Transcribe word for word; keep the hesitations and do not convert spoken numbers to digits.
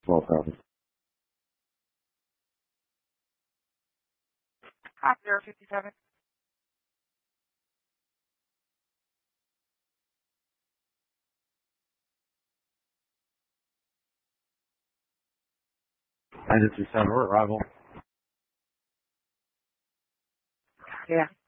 twelve thousand. Hot zero fifty-seven. nine two seven, we're arrival. Yeah.